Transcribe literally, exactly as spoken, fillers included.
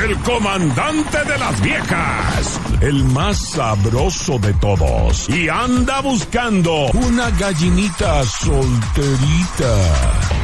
el comandante de las viejas, el más sabroso de todos, y anda buscando una gallinita solterita.